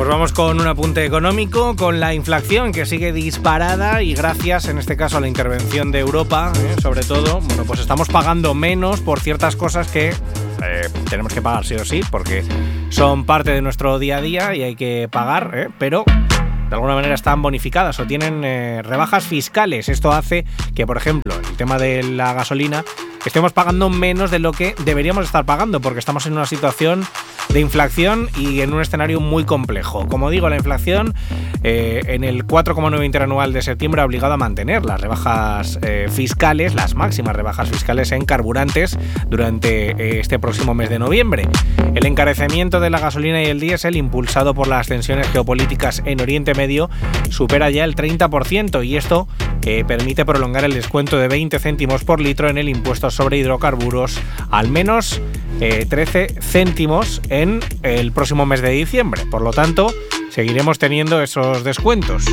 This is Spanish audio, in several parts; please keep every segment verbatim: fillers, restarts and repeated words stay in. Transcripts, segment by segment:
pues vamos con un apunte económico, con la inflación que sigue disparada y gracias en este caso a la intervención de Europa, ¿eh? sobre todo, bueno, pues estamos pagando menos por ciertas cosas que eh, tenemos que pagar sí o sí, porque son parte de nuestro día a día y hay que pagar, ¿eh? pero de alguna manera están bonificadas o tienen eh, rebajas fiscales. Esto hace que, por ejemplo, el tema de la gasolina, estemos pagando menos de lo que deberíamos estar pagando, porque estamos en una situación de inflación y en un escenario muy complejo. Como digo, la inflación eh, en el cuatro coma nueve interanual de septiembre ha obligado a mantener las rebajas eh, fiscales, las máximas rebajas fiscales en carburantes durante eh, este próximo mes de noviembre. El encarecimiento de la gasolina y el diésel, impulsado por las tensiones geopolíticas en Oriente Medio, supera ya el treinta por ciento y esto eh, permite prolongar el descuento de veinte céntimos por litro en el impuesto sobre hidrocarburos, al menos eh, trece céntimos en el próximo mes de diciembre. Por lo tanto, seguiremos teniendo esos descuentos.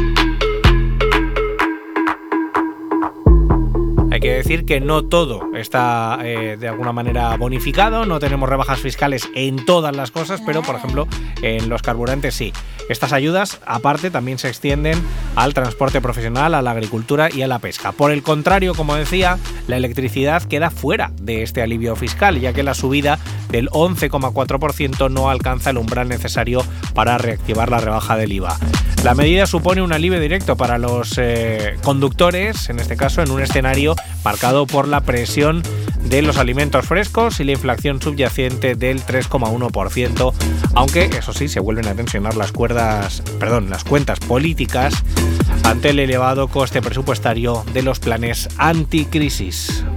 Hay que decir que no todo está eh, de alguna manera bonificado, no tenemos rebajas fiscales en todas las cosas, pero por ejemplo en los carburantes sí. Estas ayudas aparte también se extienden al transporte profesional, a la agricultura y a la pesca. Por el contrario, como decía, la electricidad queda fuera de este alivio fiscal, ya que la subida del once coma cuatro por ciento no alcanza el umbral necesario para reactivar la rebaja del I V A. La medida supone un alivio directo para los eh, conductores, en este caso en un escenario marcado por la presión de los alimentos frescos y la inflación subyacente del tres coma uno por ciento, aunque eso sí se vuelven a tensionar las cuerdas, perdón, las cuentas políticas ante el elevado coste presupuestario de los planes anticrisis.